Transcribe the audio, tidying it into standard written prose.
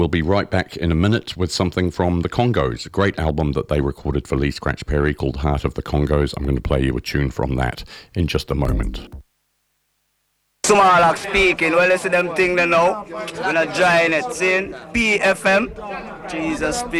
We'll be right back in a minute with something from the Congos, a great album that they recorded for Lee Scratch Perry called Heart of the Congos. I'm going to play you a tune from that in just a moment. Sumalak speaking, well, listen them thing they know. We're not join it, seeing PFM, Jesus speak.